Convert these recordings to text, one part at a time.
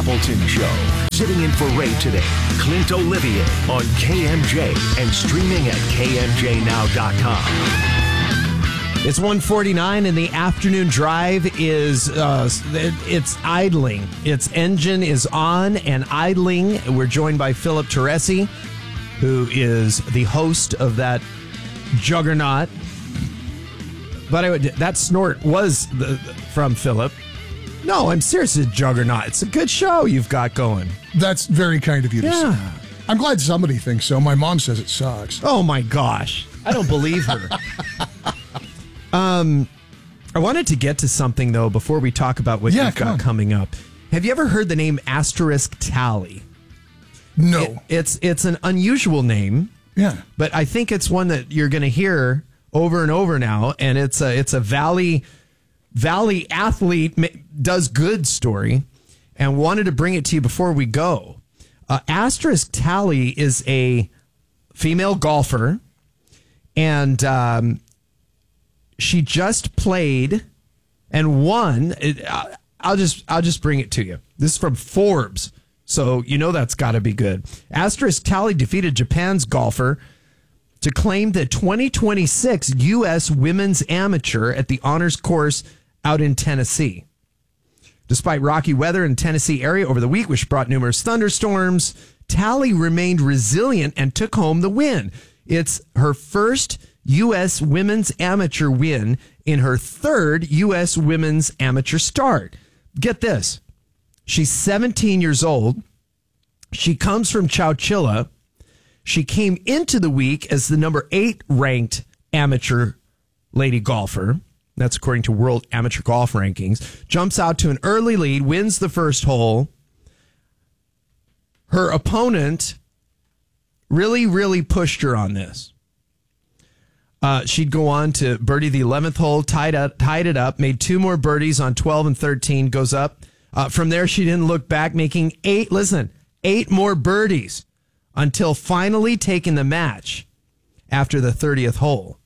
Appleton Show. Sitting in for Ray today, Clint Olivier on KMJ and streaming at KMJNow.com. It's 1:49 and the afternoon drive is it's idling. Its engine is on and idling. We're joined by Philip Teresi, who is the host of that juggernaut. But that snort was from Philip. No, I'm serious. It's a juggernaut. It's a good show you've got going. That's very kind of you to say. I'm glad somebody thinks so. My mom says it sucks. Oh, my gosh. I don't believe her. I wanted to get to something, though, before we talk about what you've got coming up. Have you ever heard the name Asterisk Tally? No. It's an unusual name. Yeah. But I think it's one that you're going to hear over and over now, and it's a Valley athlete does good story, and wanted to bring it to you before we go. Asterisk Tally is a female golfer, and she just played and won. I'll just bring it to you. This is from Forbes, so you know that's got to be good. Asterisk Tally defeated Japan's golfer to claim the 2026 U.S. Women's Amateur at the Honors Course out in Tennessee. Despite rocky weather in the Tennessee area over the week, which brought numerous thunderstorms, Tally remained resilient and took home the win. It's her first U.S. Women's Amateur win in her third U.S. Women's Amateur start. Get this. She's 17 years old. She comes from Chowchilla. She came into the week as the number 8 ranked amateur lady golfer. That's according to World Amateur Golf Rankings. Jumps out to an early lead, wins the first hole. Her opponent really pushed her on this. She'd go on to birdie the 11th hole, tied it up, made 2 more birdies on 12 and 13, goes up. From there, she didn't look back, making 8 more birdies until finally taking the match after the 30th hole.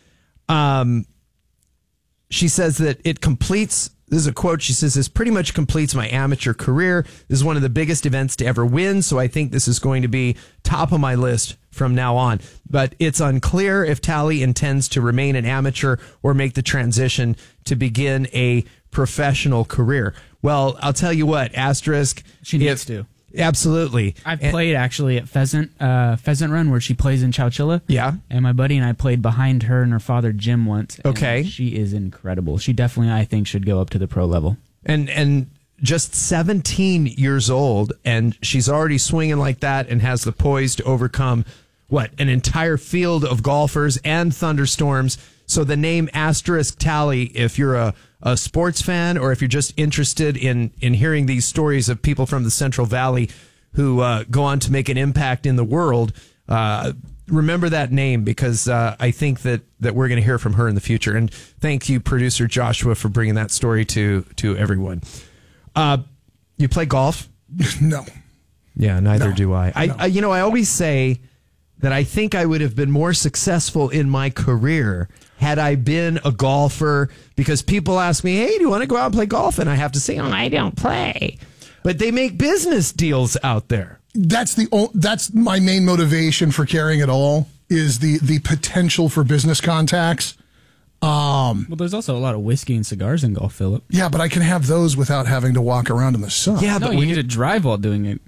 She says that it completes, this is a quote, she says, "This pretty much completes my amateur career. This is one of the biggest events to ever win, so I think this is going to be top of my list from now on." But it's unclear if Tally intends to remain an amateur or make the transition to begin a professional career. Well, I'll tell you what, Asterisk. She needs to. Absolutely. I've played actually at Pheasant Run, where she plays in Chowchilla. Yeah. And my buddy and I played behind her and her father, Jim, once. Okay. She is incredible. She definitely, I think, should go up to the pro level. And just 17 years old, and she's already swinging like that and has the poise to overcome, an entire field of golfers and thunderstorms. So the name Asterisk Tally, if you're a sports fan or if you're just interested in hearing these stories of people from the Central Valley who go on to make an impact in the world, remember that name, because I think that we're going to hear from her in the future. And thank you, producer Joshua, for bringing that story to everyone. You play golf? No. Yeah, neither do I. No. I always say that I think I would have been more successful in my career had I been a golfer, because people ask me, "Hey, do you want to go out and play golf?" And I have to say, "Oh, I don't play." But they make business deals out there. That's my main motivation for carrying it all, is the potential for business contacts. Well, there's also a lot of whiskey and cigars in golf, Philip. Yeah, but I can have those without having to walk around in the sun. Yeah, no, but you need to drive while doing it.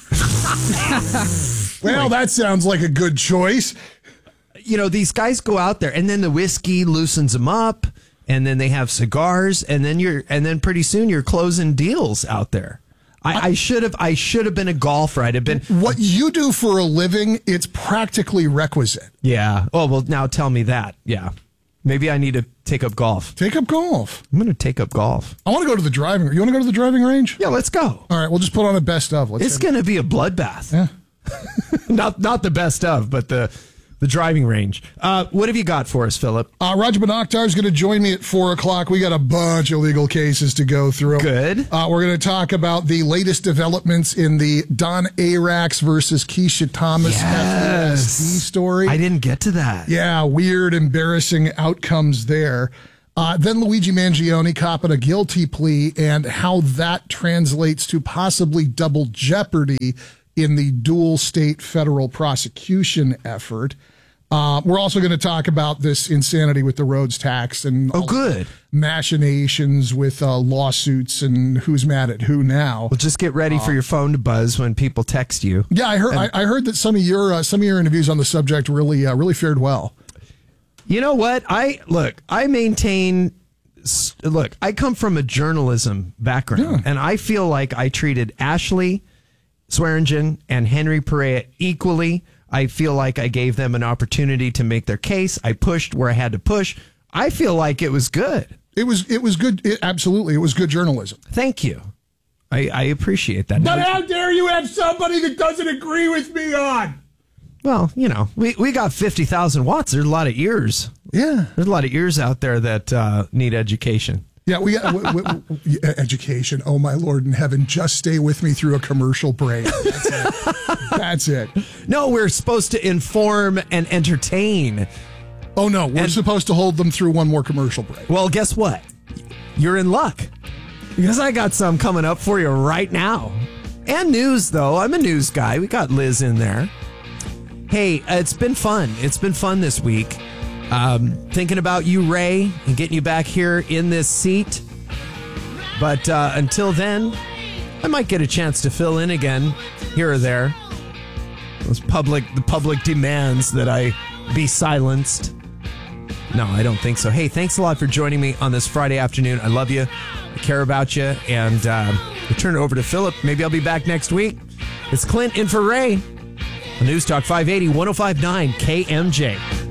Well, that sounds like a good choice. These guys go out there, and then the whiskey loosens them up, and then they have cigars, and then pretty soon you're closing deals out there. I should have been a golfer. I'd have been. What you do for a living, it's practically requisite. Yeah. Oh, well, now tell me that. Yeah. Maybe I need to take up golf. Take up golf. I'm going to take up golf. I want to go to the driving range. You want to go to the driving range? Yeah, let's go. All right, we'll just put on a best of. It's going to be a bloodbath. Yeah. not the best of, but the driving range. What have you got for us, Philip? Roger Bonaktar is going to join me at 4 o'clock. We got a bunch of legal cases to go through. Good. We're going to talk about the latest developments in the Don Arax versus Keisha Thomas FUSD story. I didn't get to that. Yeah, weird, embarrassing outcomes there. Then Luigi Mangione copping a guilty plea and how that translates to possibly double jeopardy in the dual state federal prosecution effort. We're also going to talk about this insanity with the roads tax and good machinations with lawsuits and who's mad at who now. Well, just get ready for your phone to buzz when people text you. Yeah, I heard that some of your interviews on the subject really fared well. You know what? I come from a journalism background, and I feel like I treated Ashley Swearingen and Henry Perea equally. I feel like I gave them an opportunity to make their case. I pushed where I had to push. I feel like it was good. It was good. Absolutely. It was good journalism. Thank you. I appreciate that. But how dare you have somebody that doesn't agree with me on? Well, we got 50,000 watts. There's a lot of ears. Yeah. There's a lot of ears out there that need education. Yeah, we education. Oh, my Lord in heaven. Just stay with me through a commercial break. That's it. That's it. No, we're supposed to inform and entertain. Oh, no. We're supposed to hold them through one more commercial break. Well, guess what? You're in luck. Because I got some coming up for you right now. And news, though. I'm a news guy. We got Liz in there. Hey, it's been fun. It's been fun this week. Thinking about you, Ray, and getting you back here in this seat. But until then, I might get a chance to fill in again here or there. The public demands that I be silenced. No, I don't think so. Hey, thanks a lot for joining me on this Friday afternoon. I love you. I care about you. And I'll turn it over to Philip. Maybe I'll be back next week. It's Clint in for Ray on News Talk 580, 105.9 KMJ.